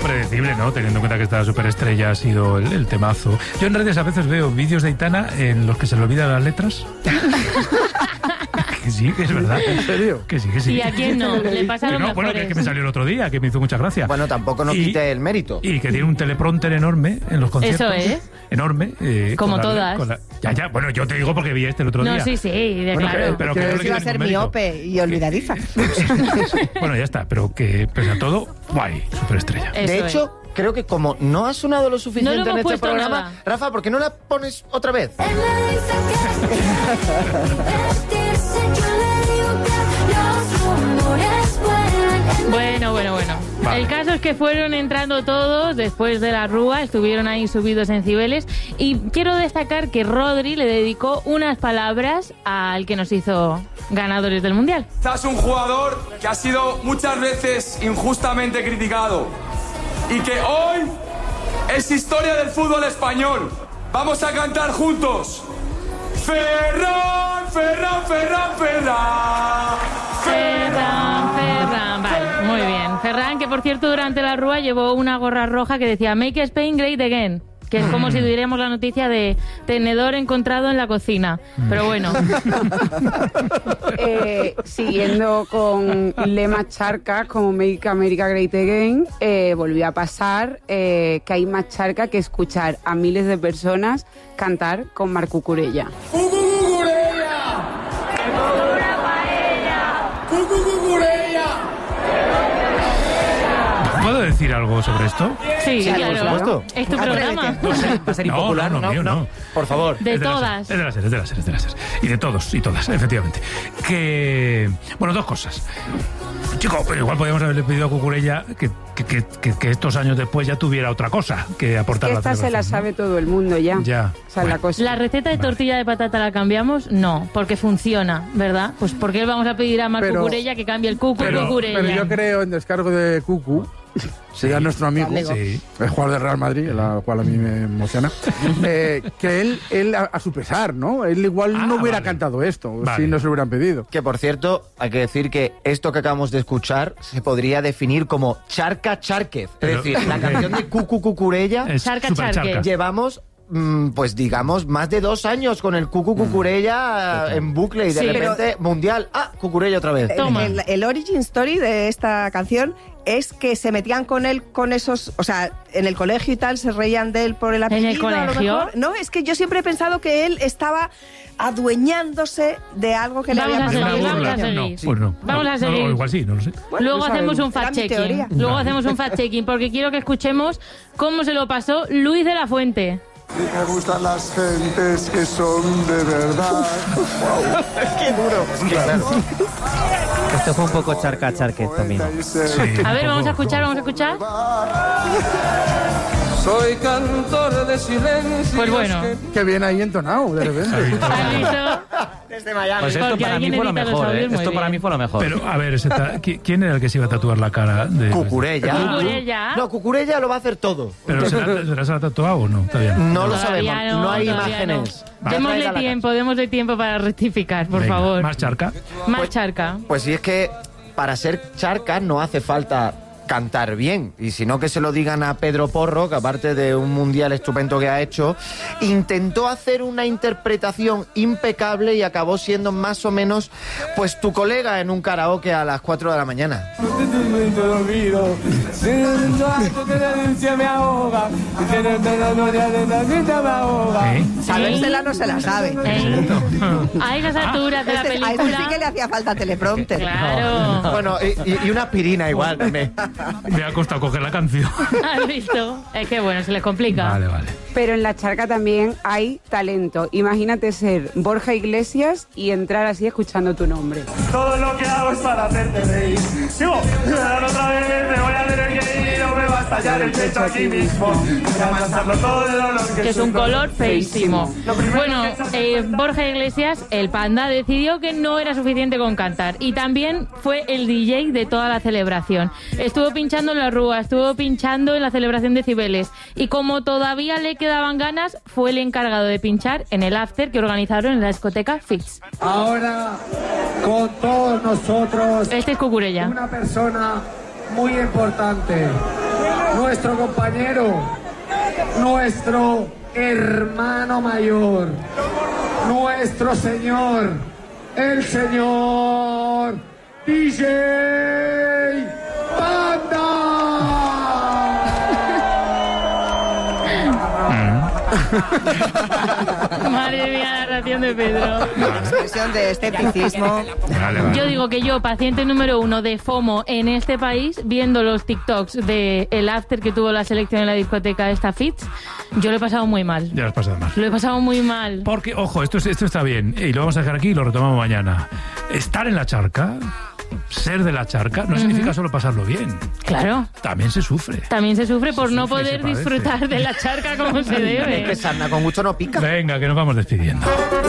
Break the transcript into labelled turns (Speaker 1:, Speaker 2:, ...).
Speaker 1: predecible, ¿no? Teniendo en cuenta que esta superestrella ha sido el temazo. Yo en redes a veces veo vídeos de Aitana en los que se le olvidan las letras. Que sí, que es verdad.
Speaker 2: ¿En serio?
Speaker 1: Que sí, que sí.
Speaker 3: ¿Y a quién no? Le pasa lo mejor.
Speaker 1: Bueno, que me salió el otro día, que me hizo mucha gracia.
Speaker 4: Bueno, tampoco nos quite el mérito.
Speaker 1: Y que tiene un teleprompter enorme en los conciertos.
Speaker 3: Eso es.
Speaker 1: Enorme.
Speaker 3: Como todas.
Speaker 1: Ya, bueno, yo te digo porque vi el otro día.
Speaker 3: No, sí, claro.
Speaker 1: Pero
Speaker 5: que
Speaker 1: no
Speaker 5: iba a ser miope y olvidadiza.
Speaker 1: Bueno, ya está, pero que pese a todo, guay, superestrella.
Speaker 4: De hecho, creo que como no ha sonado lo suficiente en este programa,
Speaker 3: nada.
Speaker 4: Rafa, ¿por qué no la pones otra vez?
Speaker 3: Bueno. Vale. El caso es que fueron entrando todos después de la rúa, estuvieron ahí subidos en Cibeles y quiero destacar que Rodri le dedicó unas palabras al que nos hizo ganadores del Mundial.
Speaker 6: Estás un jugador que ha sido muchas veces injustamente criticado y que hoy es historia del fútbol español. Vamos a cantar juntos. Ferran, Ferran, Ferran, Ferran.
Speaker 3: Ferran, vale, muy bien. Ferran, que por cierto durante la rúa llevó una gorra roja que decía Make Spain Great Again, que es como si diríamos la noticia de tenedor encontrado en la cocina. Pero bueno.
Speaker 7: Siguiendo con lemas charcas como Make America Great Again, volvió a pasar que hay más charca que escuchar a miles de personas cantar con Marc Cucurella.
Speaker 1: ¿Puedo decir algo sobre esto?
Speaker 3: Sí,
Speaker 4: Sí,
Speaker 3: claro.
Speaker 4: por supuesto.
Speaker 3: Es tu programa.
Speaker 4: Va a ser impopular,
Speaker 1: no, mío, no.
Speaker 4: Por favor.
Speaker 3: De todas.
Speaker 1: Es de las series. Y de todos y todas, efectivamente. Bueno, dos cosas. Chico, igual podríamos haberle pedido a Cucurella que estos años después ya tuviera otra cosa que aportar a la
Speaker 7: Esta se la sabe todo el mundo ya.
Speaker 1: Ya.
Speaker 7: Esa es la cosa.
Speaker 3: ¿La receta de tortilla de patata la cambiamos? No, porque funciona, ¿verdad? Pues ¿por qué vamos a pedir a Marc Cucurella que cambie el Cucurella?
Speaker 2: Pero yo creo en descargo de Cucu, sería nuestro amigo,
Speaker 1: sí.
Speaker 2: el jugador del Real Madrid, la cual a mí me emociona, que él a su pesar, ¿no? Él igual no hubiera cantado esto si no se lo hubieran pedido.
Speaker 4: Que por cierto, hay que decir que esto que acabamos de escuchar se podría definir como Charca Chárquez. Es decir, la canción de Cucu Cucurella,
Speaker 3: Charca Chárquez.
Speaker 4: llevamos pues digamos más de 2 años con el Cucu Cucurella en bucle y de repente mundial. Cucurella otra vez.
Speaker 5: El origin story de esta canción es que se metían con él con esos, o sea, en el colegio y tal, se reían de él por el apellido.
Speaker 3: ¿En el colegio?
Speaker 5: A lo mejor. No, es que yo siempre he pensado que él estaba adueñándose de algo que le había pasado.
Speaker 3: Vamos a seguir.
Speaker 1: No, pues no.
Speaker 3: Vamos a seguir.
Speaker 1: No, igual sí, no lo sé.
Speaker 5: Bueno,
Speaker 3: Luego
Speaker 5: no
Speaker 3: hacemos
Speaker 5: sabemos.
Speaker 3: un
Speaker 5: Era mi
Speaker 3: fact-checking.
Speaker 5: teoría.
Speaker 3: Luego hacemos un fact-checking porque quiero que escuchemos cómo se lo pasó Luis de la Fuente.
Speaker 8: Me gustan las gentes que son de verdad.
Speaker 4: ¡Qué duro!
Speaker 9: Esto fue un poco charca también.
Speaker 3: A ver, vamos a escuchar.
Speaker 6: Soy cantor de silencio.
Speaker 3: Pues bueno.
Speaker 2: Qué bien ahí entonado, de repente.
Speaker 3: ¿Has visto?
Speaker 4: Desde Miami.
Speaker 9: Pues esto
Speaker 3: Porque
Speaker 9: para mí
Speaker 3: alguien
Speaker 9: fue lo
Speaker 3: edita los
Speaker 9: mejor,
Speaker 3: audios muy
Speaker 9: Esto para
Speaker 3: bien.
Speaker 9: mí fue lo mejor.
Speaker 1: Pero, a ver, ¿quién era el que se iba a tatuar la cara de
Speaker 4: Cucurella.
Speaker 3: Cucurella.
Speaker 4: No, Cucurella lo va a hacer todo.
Speaker 1: ¿Pero se la ha tatuado o no? Está bien.
Speaker 4: No lo
Speaker 3: Todavía
Speaker 4: sabemos, no hay
Speaker 3: todavía
Speaker 4: imágenes.
Speaker 3: no. Démosle tiempo para rectificar, por
Speaker 1: Venga,
Speaker 3: favor.
Speaker 1: Más charca.
Speaker 3: Más charca.
Speaker 4: Pues sí, es que para ser charca no hace falta cantar bien, y si no que se lo digan a Pedro Porro, que aparte de un mundial estupendo que ha hecho, intentó hacer una interpretación impecable y acabó siendo más o menos pues tu colega en un karaoke a las 4 de la mañana.
Speaker 5: Sabérsela no se la sabe.
Speaker 3: A esas alturas de la
Speaker 5: A este
Speaker 3: película.
Speaker 5: sí que le hacía falta teleprompter.
Speaker 3: Claro.
Speaker 4: Bueno, y una aspirina igual también.
Speaker 1: Me ha costado coger la canción.
Speaker 3: ¿Has visto? Es que bueno, se les complica.
Speaker 1: Vale.
Speaker 7: Pero en la charca también hay talento. Imagínate ser Borja Iglesias y entrar así escuchando tu nombre.
Speaker 6: Todo lo que hago es para hacerte reír. Sigo. Otra vez me voy a tener que ir o me va a estallar el pecho aquí mismo. Voy a pasarlo todo de dolor
Speaker 3: Que es un color feísimo. Bueno, Borja Iglesias, el panda, decidió que no era suficiente con cantar. Y también fue el DJ de toda la celebración. Estuvo pinchando en la rúa, estuvo pinchando en la celebración de Cibeles. Y como todavía le quedaban ganas, fue el encargado de pinchar en el after que organizaron en la discoteca Fix.
Speaker 8: Ahora, con todos nosotros,
Speaker 3: Este es Cucurella.
Speaker 8: una persona muy importante.
Speaker 10: nuestro compañero, nuestro hermano mayor, nuestro señor, el señor DJ Panda.
Speaker 3: Madre mía, la narración de Pedro.
Speaker 5: Expresión de escepticismo.
Speaker 1: Vale.
Speaker 3: Yo digo que yo, paciente número 1 de FOMO en este país, viendo los TikToks de el after que tuvo la selección en la discoteca esta Fitz, yo lo he pasado muy mal.
Speaker 1: Ya lo has pasado mal.
Speaker 3: Lo he pasado muy mal.
Speaker 1: Porque, ojo, esto está bien, y lo vamos a dejar aquí y lo retomamos mañana. Estar en la charca, ser de la charca, no significa solo pasarlo bien.
Speaker 3: Claro.
Speaker 1: También se sufre.
Speaker 3: También se sufre por no
Speaker 1: sufre y se
Speaker 3: poder
Speaker 1: padece.
Speaker 3: disfrutar de la charca como se debe.
Speaker 4: Que sarna con gusto no pica.
Speaker 1: Venga, que nos vamos despidiendo.